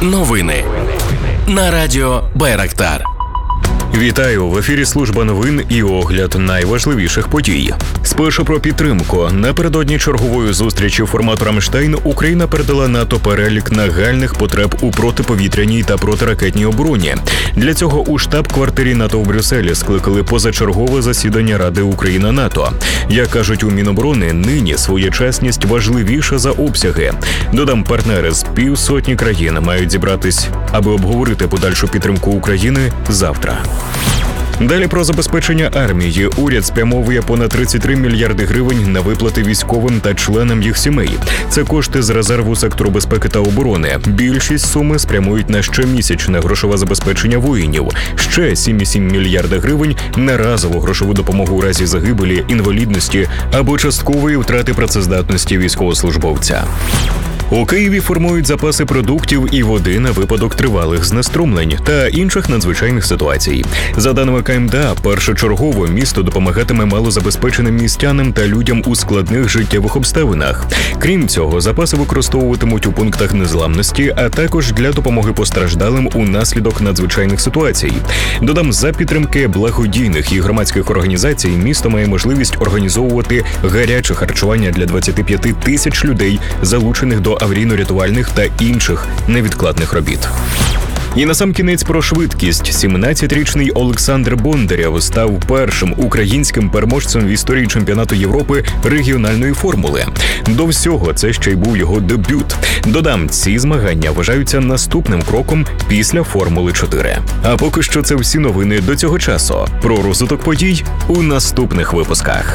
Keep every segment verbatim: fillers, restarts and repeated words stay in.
Новини на радіо Байрактар. Вітаю! В ефірі служба новин і огляд найважливіших подій. Спершу про підтримку. Напередодні чергової зустрічі формату «Рамштайн» Україна передала НАТО перелік нагальних потреб у протиповітряній та протиракетній обороні. Для цього у штаб-квартирі НАТО в Брюсселі скликали позачергове засідання Ради Україна-НАТО. Як кажуть у Міноборони, нині своєчасність важливіша за обсяги. Додам, партнери з півсотні країн мають зібратись, аби обговорити подальшу підтримку України завтра. Далі про забезпечення армії. Уряд спрямовує понад тридцять три мільярди гривень на виплати військовим та членам їх сімей. Це кошти з резерву сектору безпеки та оборони. Більшість суми спрямують на щомісячне грошове забезпечення воїнів. Ще сім цілих сім мільярда гривень на разову грошову допомогу у разі загибелі, інвалідності або часткової втрати працездатності військовослужбовця. У Києві формують запаси продуктів і води на випадок тривалих знеструмлень та інших надзвичайних ситуацій. За даними Ка Ем Де А, першочергово місто допомагатиме малозабезпеченим містянам та людям у складних життєвих обставинах. Крім цього, запаси використовуватимуть у пунктах незламності, а також для допомоги постраждалим унаслідок надзвичайних ситуацій. Додам, за підтримки благодійних і громадських організацій місто має можливість організовувати гаряче харчування для двадцяти п'яти тисяч людей, залучених до аварійно-рятувальних та інших невідкладних робіт. І насамкінець про швидкість. сімнадцятирічний Олександр Бондарєв став першим українським переможцем в історії чемпіонату Європи регіональної формули. До всього, це ще й був його дебют. Додам, ці змагання вважаються наступним кроком після Формули чотири. А поки що це всі новини до цього часу. Про розвиток подій у наступних випусках.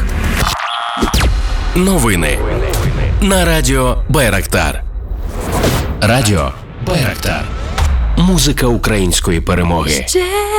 Новини на радіо Байрактар. Радіо Байрактар. Музика української перемоги.